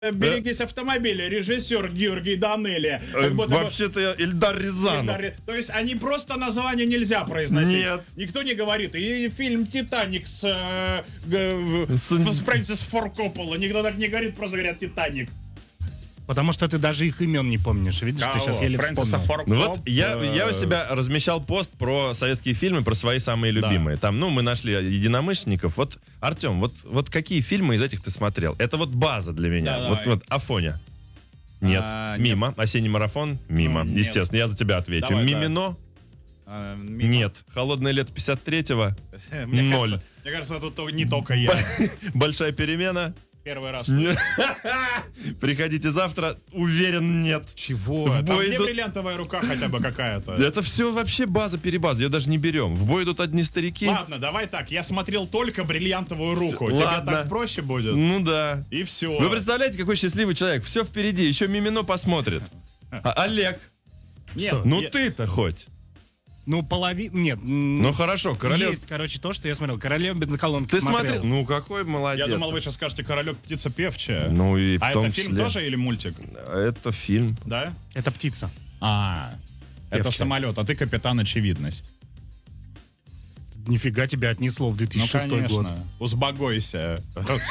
Берегись автомобиля, режиссер Георгий Данелли. Вообще-то Эльдар Рязанов. То есть они просто название нельзя произносить. Нет. Никто не говорит. И фильм «Титаник» с Фрэнсис Форд Коппола. Никто так не говорит, просто говорят «Титаник». Потому что ты даже их имен не помнишь. Видишь, ты сейчас еле Фрэнсиса вспомнил. Форд Ну Коппола. вот я у себя размещал пост про советские фильмы, про свои самые любимые. Там, мы нашли единомышленников. Вот, Артем, вот какие фильмы из этих ты смотрел? Это вот база для меня. Да, вот Афоня. Нет. Мимо. Осенний марафон? Мимо. Нет. Естественно, я за тебя отвечу. Давай, Мимино? Мимо. Нет. Холодное лето 53-го? Ноль. Мне кажется, тут не только я. Большая перемена? Первый раз. Приходите завтра. Уверен, нет. Чего? В Там бой где идут- бриллиантовая рука хотя бы какая-то? Это все вообще база-перебаза. Ее даже не берем. В бой идут одни старики. Ладно, давай так. Я смотрел только бриллиантовую руку. Тебе Ладно. так проще будет? Ну да. И все. Вы представляете, какой счастливый человек? Все впереди, еще Мимино посмотрит. Олег, Нет, ну ты-то хоть. Ну, половина... Нет. Ну хорошо, королев. Есть, короче, то, что я смотрел. «Королева бензоколонки» Ты смотрел. смотрел? Ну какой молодец. Я думал, вы сейчас скажете «Королек птица певчая». Ну и в А том это фильм числе. тоже или мультик? Это фильм. Да? Это птица. Это Певчая. самолет, а ты капитан очевидность. Нифига тебя отнесло в 2006 год. конечно. Узбогойся.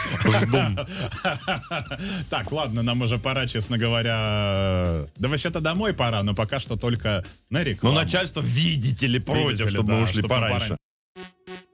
Так, ладно, нам уже пора, честно говоря. Да вообще-то домой пора, но пока что только на Ну рекламу. начальство, видите ли, против, Видите ли, чтобы да, мы ушли чтобы мы пораньше.